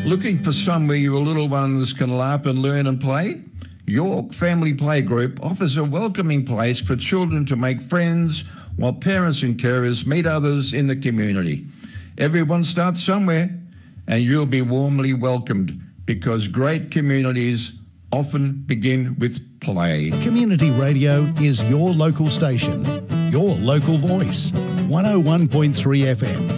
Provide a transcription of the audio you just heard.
Looking for somewhere your little ones can laugh and learn and play? York Family Playgroup offers a welcoming place for children to make friends while parents and carers meet others in the community. Everyone starts somewhere and you'll be warmly welcomed because great communities often begin with play. Community Radio is your local station, your local voice. 101.3 FM.